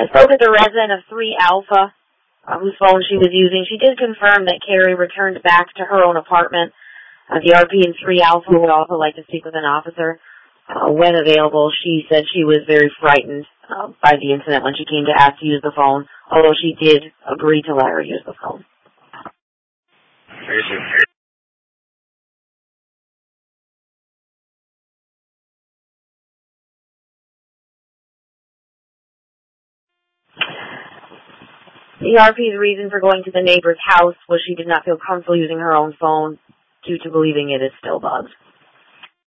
I spoke with the resident of 3 Alpha, whose phone she was using. She did confirm that Carrie returned back to her own apartment. The RP in 3 Alpha would also like to speak with an officer. When available, she said she was very frightened by the incident when she came to ask to use the phone, although she did agree to let her use the phone. The RP's reason for going to the neighbor's house was she did not feel comfortable using her own phone due to believing it is still bugged.